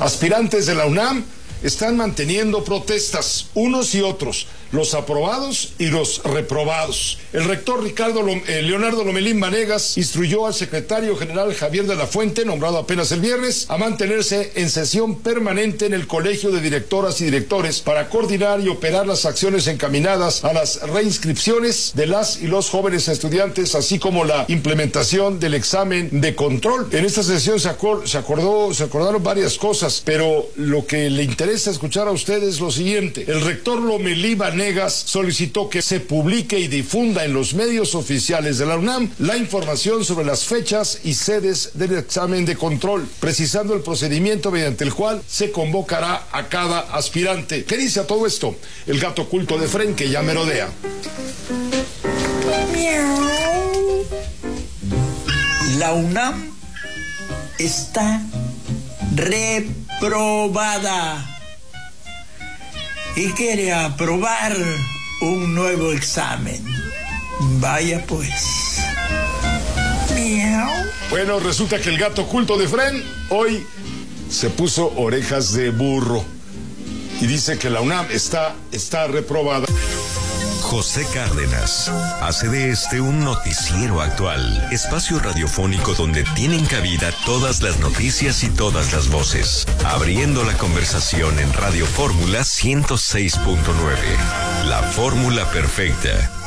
Aspirantes de la UNAM están manteniendo protestas, unos y otros, los aprobados y los reprobados. El rector Leonardo Lomelín Vanegas instruyó al secretario general Javier de la Fuente, nombrado apenas el viernes, a mantenerse en sesión permanente en el Colegio de Directoras y Directores para coordinar y operar las acciones encaminadas a las reinscripciones de las y los jóvenes estudiantes, así como la implementación del examen de control. En esta sesión se acordaron varias cosas, pero lo que le interesa escuchar a ustedes es lo siguiente. El rector Lomelín Vanegas solicitó que se publique y difunda en los medios oficiales de la UNAM la información sobre las fechas y sedes del examen de control, precisando el procedimiento mediante el cual se convocará a cada aspirante. ¿Qué dice a todo esto el gato oculto de Fren, que ya merodea? La UNAM está reprobada y quiere aprobar un nuevo examen. Vaya pues. Miau. Bueno, resulta que el gato oculto de Fren hoy se puso orejas de burro y dice que la UNAM está reprobada. José Cárdenas hace de este un noticiero actual, espacio radiofónico donde tienen cabida todas las noticias y todas las voces, abriendo la conversación en Radio Fórmula 106.9, la fórmula perfecta.